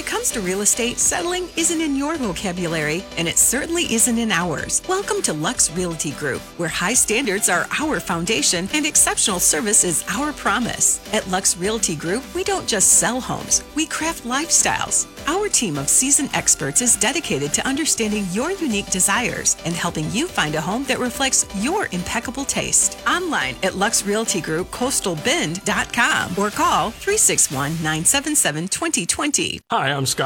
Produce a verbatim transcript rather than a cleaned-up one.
it comes to real estate, settling isn't in your vocabulary, and it certainly isn't in ours. Welcome to Lux Realty Group, where high standards are our foundation and exceptional service is our promise. At Lux Realty Group, we don't just sell homes, we craft lifestyles. Our team of seasoned experts is dedicated to understanding your unique desires and helping you find a home that reflects your impeccable taste. Online at Lux Realty Group Coastal Bend dot com or call three six one, nine seven seven, two zero two zero. Hi, I'm Scott